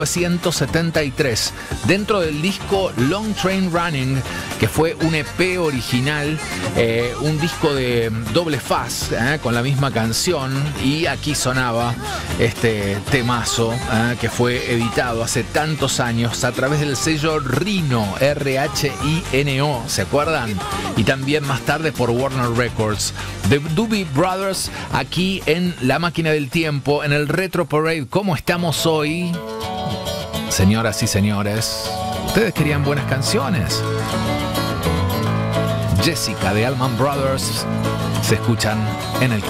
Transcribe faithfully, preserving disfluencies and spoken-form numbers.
mil novecientos setenta y tres, dentro del disco Long Train Running, que fue un E P original, eh, un disco de doble faz, eh, con la misma canción, y aquí sonaba este temazo, eh, que fue editado hace tantos años a través del sello Rhino, R H I N O, ¿se acuerdan? Y también más tarde por Warner Records. The Doobie Brothers, aquí en La Máquina del Tiempo, en el Retro Parade. ¿Cómo estamos hoy? Señoras y señores, ustedes querían buenas canciones. Jessica de Allman Brothers se escuchan en el